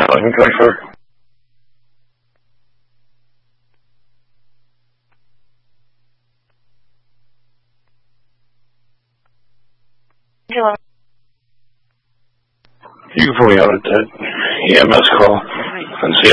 Lincoln. Hello. You can put me on at that EMS call and see